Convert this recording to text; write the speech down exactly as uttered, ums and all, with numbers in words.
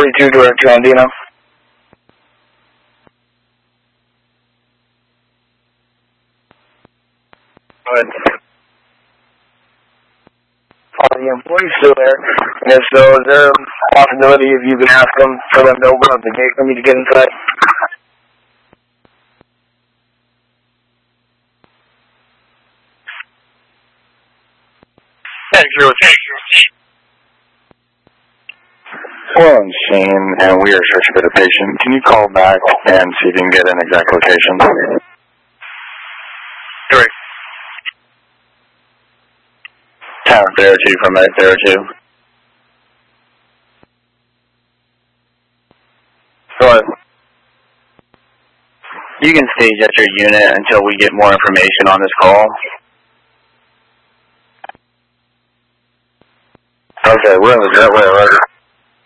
forty-two, direct to Andino. Go ahead. Are the employees still there? And if so, is there a possibility if you can ask them for them to open up the gate for me to get inside? Thank you. We're on scene and we are searching for the patient. Can you call back and see if you can get an exact location? Correct. Tower zero two from Med zero two. Go ahead. You can stage at your unit until we get more information on this call. Okay, we're in the jetway already.